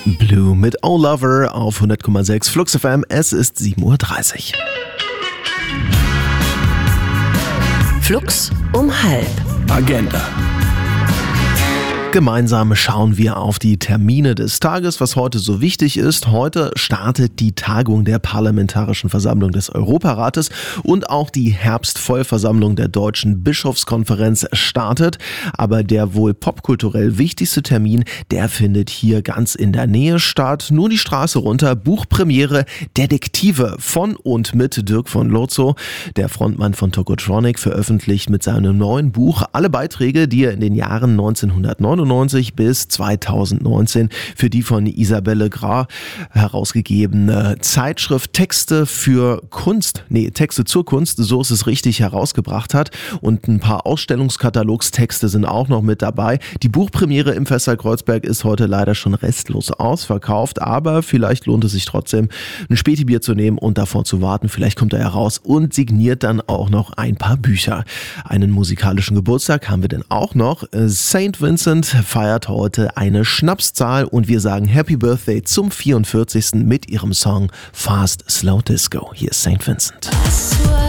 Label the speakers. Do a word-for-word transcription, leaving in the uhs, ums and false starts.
Speaker 1: Blue mit Oh Lover auf hundert Komma sechs Flux F M. Es ist sieben Uhr dreißig.
Speaker 2: Flux um halb.
Speaker 1: Agenda. Gemeinsam schauen wir auf die Termine des Tages, was heute so wichtig ist. Heute startet die Tagung der Parlamentarischen Versammlung des Europarates und auch die Herbstvollversammlung der Deutschen Bischofskonferenz startet. Aber der wohl popkulturell wichtigste Termin, der findet hier ganz in der Nähe statt. Nur die Straße runter, Buchpremiere Detektive von und mit Dirk von Lozo. Der Frontmann von Tokotronic veröffentlicht mit seinem neuen Buch alle Beiträge, die er in den Jahren neunzehnhundertneunundneunzig bis zweitausendneunzehn für die von Isabelle Gras herausgegebene Zeitschrift Texte für Kunst, nee, Texte zur Kunst, so ist es richtig, herausgebracht hat. Und ein paar Ausstellungskatalogstexte sind auch noch mit dabei. Die Buchpremiere im Festsaal Kreuzberg ist heute leider schon restlos ausverkauft, aber vielleicht lohnt es sich trotzdem, ein Spätibier zu nehmen und davor zu warten. Vielleicht kommt er heraus und signiert dann auch noch ein paar Bücher. Einen musikalischen Geburtstag haben wir denn auch noch. Saint Vincent feiert heute eine Schnapszahl und wir sagen Happy Birthday zum vierundvierzigsten mit ihrem Song Fast Slow Disco. Hier ist Saint Vincent.